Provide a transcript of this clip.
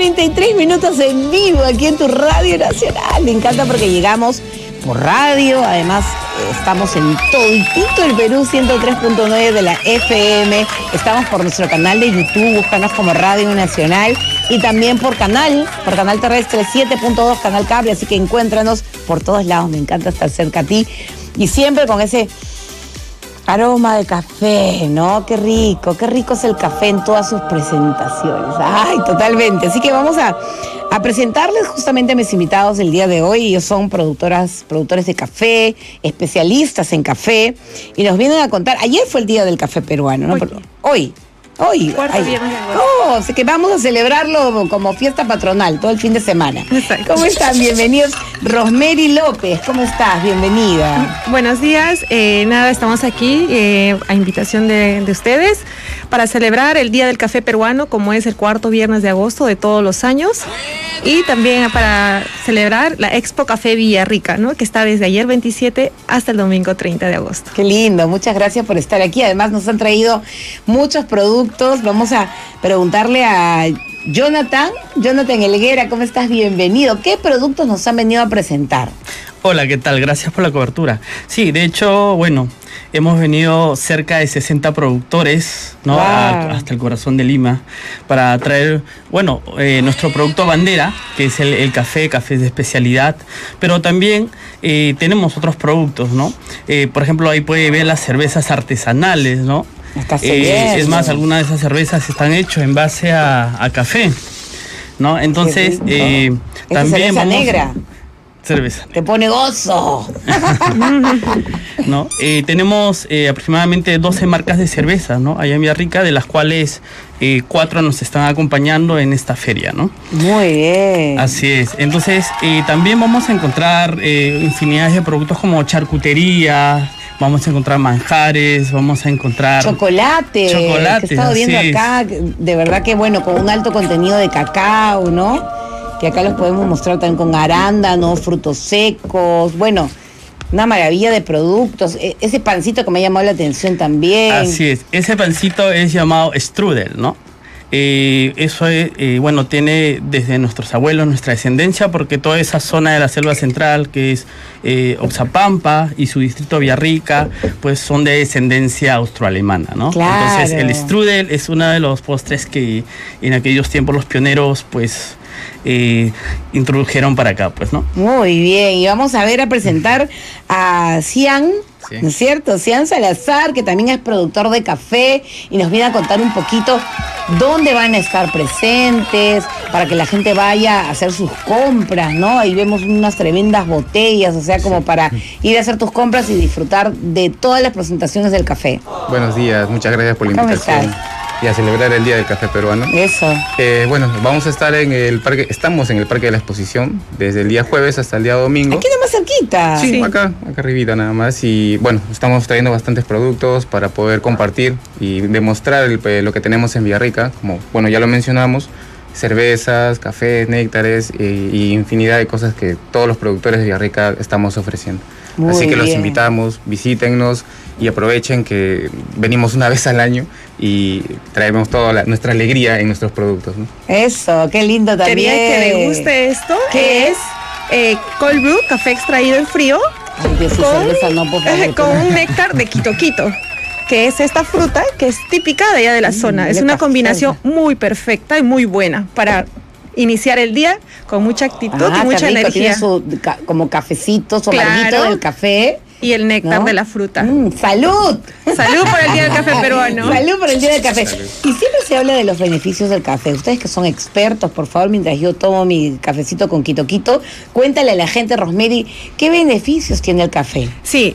33 minutos en vivo aquí en tu Radio Nacional. Me encanta porque llegamos por radio, además estamos en todo el Perú, 103.9 de la FM. Estamos por nuestro canal de YouTube, búscanos como Radio Nacional, y también por canal terrestre 7.2, canal cable, así que encuéntranos por todos lados. Me encanta estar cerca a ti y siempre con ese aroma de café, ¿no? Qué rico es el café en todas sus presentaciones. Ay, totalmente. Así que vamos a presentarles justamente a mis invitados del día de hoy. Ellos son productores de café, especialistas en café, y nos vienen a contar. Ayer fue el día del café peruano, ¿no? Hoy. Cuarto viernes de agosto. Así que vamos a celebrarlo como fiesta patronal todo el fin de semana. Exacto. ¿Cómo están? Bienvenidos. Rosemary López, ¿cómo estás? Bienvenida. Buenos días. Estamos aquí a invitación de ustedes para celebrar el Día del Café Peruano, como es el cuarto viernes de agosto de todos los años. Y también para celebrar la Expo Café Villarrica, ¿no? Que está desde ayer 27 hasta el domingo 30 de agosto. Qué lindo, muchas gracias por estar aquí. Además nos han traído muchos productos. Vamos a preguntarle a Jonathan Helguera, ¿cómo estás? Bienvenido. ¿Qué productos nos han venido a presentar? Hola, ¿qué tal? Gracias por la cobertura. Sí, de hecho, bueno, hemos venido cerca de 60 productores, ¿no? Wow. Hasta el corazón de Lima, para traer, bueno, nuestro producto bandera, que es el café de especialidad, pero también tenemos otros productos, ¿no? Por ejemplo, ahí puede ver las cervezas artesanales, ¿no? Es más, algunas de esas cervezas están hechas en base a café, ¿no? Entonces, también cerveza negra. Cerveza. Te pone gozo. ¿No? Tenemos aproximadamente 12 marcas de cerveza, ¿no? Allá en Villarrica, de las cuales 4 nos están acompañando en esta feria, ¿no? Muy bien. Así es. Entonces, también vamos a encontrar infinidades de productos como charcutería, vamos a encontrar manjares, vamos a encontrar chocolates. Que he estado viendo acá, de verdad que bueno, con un alto contenido de cacao, ¿no? Que acá los podemos mostrar también con arándanos, frutos secos, bueno, una maravilla de productos. Ese pancito que me ha llamado la atención también. Así es, ese pancito es llamado strudel, ¿no? Eso es, bueno, tiene desde nuestros abuelos nuestra descendencia, porque toda esa zona de la selva central, que es Oxapampa y su distrito Villarrica, pues son de descendencia austroalemana, ¿no? Claro. Entonces el strudel es uno de los postres que en aquellos tiempos los pioneros, pues, introdujeron para acá, pues, ¿no? Muy bien, y vamos a presentar a Cian, sí, ¿no es cierto? Cian Salazar, que también es productor de café, y nos viene a contar un poquito dónde van a estar presentes, para que la gente vaya a hacer sus compras, ¿no? Ahí vemos unas tremendas botellas, o sea, como para ir a hacer tus compras y disfrutar de todas las presentaciones del café. Buenos días, muchas gracias por la invitación. ¿Cómo estás? Y a celebrar el Día del Café Peruano. Eso. Bueno, vamos a estar estamos en el Parque de la Exposición desde el día jueves hasta el día domingo. Aquí nomás cerquita. Sí, acá arribita nada más. Y bueno, estamos trayendo bastantes productos para poder compartir y demostrar lo que tenemos en Villarrica, como, bueno, ya lo mencionamos, cervezas, cafés, néctares y infinidad de cosas que todos los productores de Villarrica estamos ofreciendo. Muy Así que bien. Los invitamos, visítennos y aprovechen que venimos una vez al año y traemos toda nuestra alegría en nuestros productos, ¿no? Eso, qué lindo también. Quería que deguste esto, ¿Qué que es cold brew, café extraído en frío, Ay, Dios, su cerveza no, por favor. con un néctar de quito, que es esta fruta que es típica de allá de la zona. Es una combinación muy perfecta y muy buena para iniciar el día con mucha actitud y mucha qué rico. energía. Tiene su como cafecito, su amarguito Claro. del café. Y el néctar, ¿no? de la fruta. ¡Salud! Salud por el Día del Café Peruano. Salud por el Día del Café. Salud. Y siempre se habla de los beneficios del café. Ustedes que son expertos, por favor, mientras yo tomo mi cafecito con Quito, cuéntale a la gente, Rosemary, ¿qué beneficios tiene el café? Sí,